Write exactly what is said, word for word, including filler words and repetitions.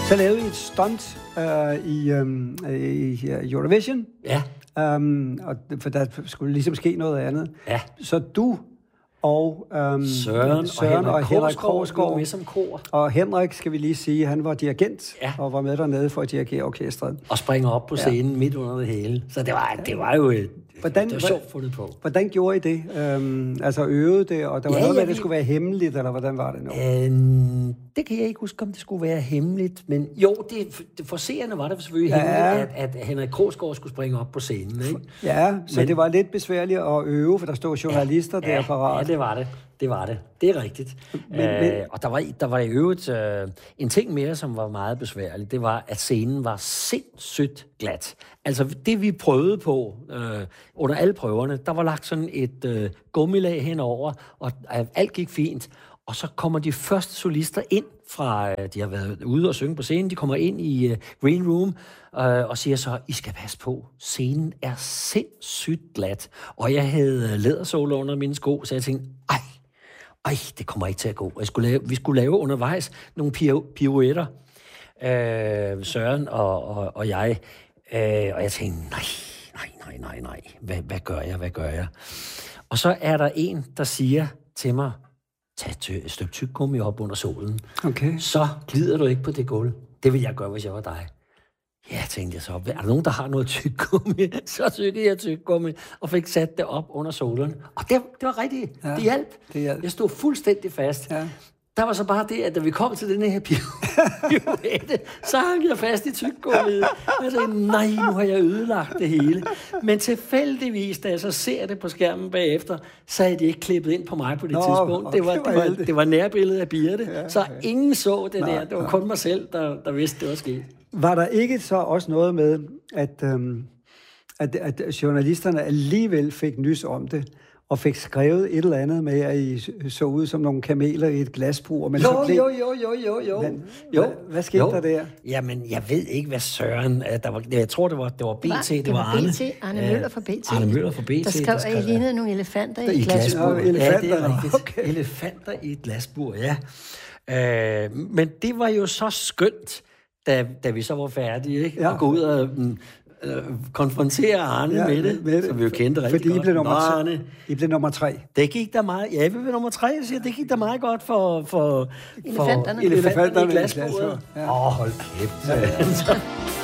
Så lavede I et stunt øh, i, øh, i Eurovision. Ja. Um, og, for der skulle ligesom ske noget andet. Ja. Så du og øhm, Søren, Søren og Henrik Krogsgaard med som kor. Og Henrik, skal vi lige sige, han var dirigent ja. og var med dernede for at dirigere orkestret. Og springer op på scenen ja. midt under det hele. Så det var, det var jo et, hvordan, det var sjovt fundet på. Hvordan gjorde I det? Øhm, altså øvede det, og der var ja, noget med, at det skulle være hemmeligt, eller hvordan var det nu? Øhm, det kan jeg ikke huske, om det skulle være hemmeligt, men jo, det, det for seerne var det selvfølgelig ja. hemmeligt, at, at Henrik Krogsgaard skulle springe op på scenen. Ikke? Ja, så men, det var lidt besværligt at øve, for der stod journalister ja, der parat. Ja, det var det. Det var det. Det er rigtigt. Men, øh, men, og der var, der var i øvrigt øh, en ting mere, som var meget besværligt. Det var, at scenen var sindssygt glat. Altså det, vi prøvede på øh, under alle prøverne, der var lagt sådan et øh, gummilag henover, og øh, alt gik fint. Og så kommer de første solister ind fra, øh, de har været ude og synge på scenen, de kommer ind i øh, Green Room øh, og siger så, I skal passe på, scenen er sindssygt glat. Og jeg havde lædersåle under mine sko, så jeg tænkte, ej, Ej, det kommer ikke til at gå. Jeg skulle lave, vi skulle lave undervejs nogle pirouetter, øh, Søren og, og, og jeg. Øh, og jeg tænkte, nej, nej, nej, nej, nej. Hvad, hvad gør jeg, hvad gør jeg? Og så er der en, der siger til mig, tag et stykke tyggegummi op under solen. Okay. Så glider du ikke på det gulv. Det vil jeg gøre, hvis jeg var dig. Ja, tænkte jeg så. Er der nogen, der har noget tyggegummi? Så tykkede jeg tyggegummi og fik sat det op under solen. Og det, det var rigtigt. Ja, det hjalp. Det hjalp. Jeg stod fuldstændig fast. Ja. Der var så bare det, at da vi kom til den her pirouette, så hang jeg fast i tyggegummiet. Og jeg sagde, nej, nu har jeg ødelagt det hele. Men tilfældigvis, da jeg så ser det på skærmen bagefter, så havde de ikke klippet ind på mig på det Nå, tidspunkt. Okay, det, var, det, var, det var nærbilledet af Birte. Ja, så okay. Ingen så det nej, der. Det var kun mig selv, der, der vidste, det var sket. Var der ikke så også noget med, at, øhm, at, at journalisterne alligevel fik nys om det, og fik skrevet et eller andet med, at I så ud som nogle kameler i et glasbur? Men jo, så blev... jo, jo, jo, jo, jo. Men, jo. Hvad, hvad skete jo. der der? Jamen, jeg ved ikke, hvad Søren... Der var, jeg tror, det var, det var B T, det, det, det var Arne. B T, Arne Møller fra B T. Arne Møller fra B T. Der skrev, at I lignede nogle elefanter i et glasbur. Ja, elefanter. Ja, det er rigtigt. Okay. Elefanter i et glasbur, ja. Øh, men det var jo så skønt, da, da vi så var færdige, ikke? Ja. At gå ud og øh, konfrontere Arne ja, med det, med det, som vi jo kendte rigtig fordi godt. Fordi I blev nummer, Arne, I blev nummer tre. Det gik da meget... Ja, vi blev nummer tre, jeg siger, det gik da meget godt for... for elefanterne. For elefanterne, elefanterne i glasburet. Åh, ja. oh, hold kæft. Ja.